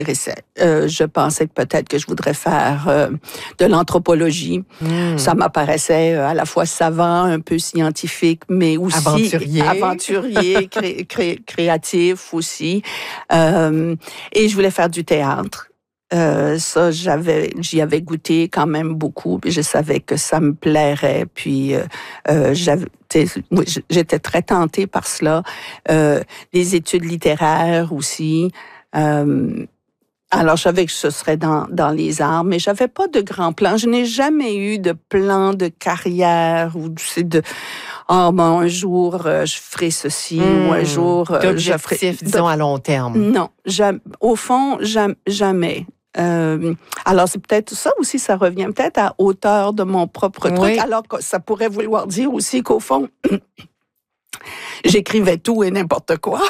Je pensais que peut-être que je voudrais faire de l'anthropologie. Ça m'apparaissait à la fois savant, un peu scientifique, mais aussi aventurier, créatif aussi. Et je voulais faire du théâtre. Ça, j'y avais goûté quand même beaucoup, puis je savais que ça me plairait, puis j'étais très tentée par cela. Les études littéraires aussi. Alors, je savais que ce serait dans les arts, mais j'avais pas de grands plans. Je n'ai jamais eu de plan de carrière ou un jour, je ferai ceci ou un jour, je ferai... disons, à long terme. Non, au fond, jamais. Alors, c'est peut-être ça aussi, ça revient peut-être à hauteur de mon propre truc, alors que ça pourrait vouloir dire aussi qu'au fond, j'écrivais tout et n'importe quoi.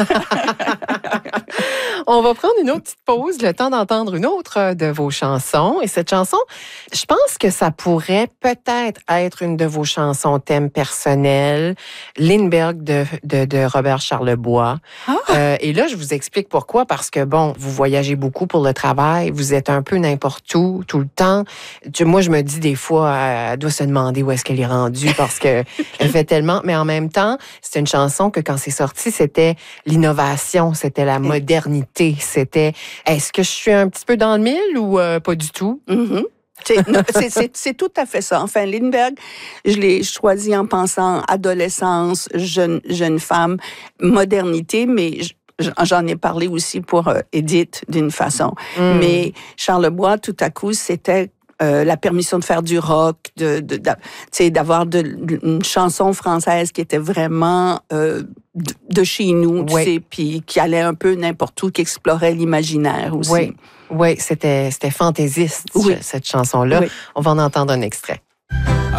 On va prendre une autre petite pause, le temps d'entendre une autre de vos chansons. Et cette chanson, je pense que ça pourrait peut-être être une de vos chansons thème personnel, Lindbergh de Robert Charlebois. Et là, je vous explique pourquoi. Parce que, bon, vous voyagez beaucoup pour le travail, vous êtes un peu n'importe où, tout le temps. Moi, je me dis des fois, elle doit se demander où est-ce qu'elle est rendue parce que elle fait tellement. Mais en même temps, c'est une chanson que quand c'est sorti, c'était l'innovation, c'était la modernité. C'était, est-ce que je suis un petit peu dans le mille ou pas du tout? C'est tout à fait ça. Enfin, Lindbergh, je l'ai choisi en pensant adolescence, jeune femme, modernité, mais j'en ai parlé aussi pour Edith d'une façon. Mais Charlebois, tout à coup, c'était la permission de faire du rock, d'avoir une chanson française qui était vraiment de chez nous, tu sais, puis qui allait un peu n'importe où, qui explorait l'imaginaire aussi. Oui, c'était fantaisiste, cette chanson-là. On va en entendre un extrait.